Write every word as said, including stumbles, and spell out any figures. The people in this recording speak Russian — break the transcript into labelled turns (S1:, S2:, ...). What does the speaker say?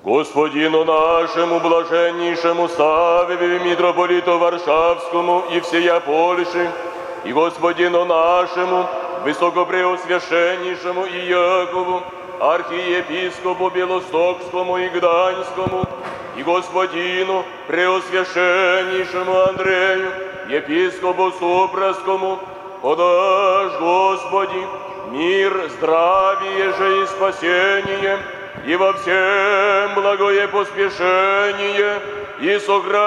S1: Господину нашему блаженнейшему Савве, митрополиту Варшавскому и всея Польши, и Господину нашему высокопреосвященнейшему Иакову, архиепископу Белостокскому и Гданьскому, и Господину преосвященнейшему Андрею, епископу Супраскому, подашь, Господи, мир, здравие же и спасение, и во всем благое поспешение, и сохрани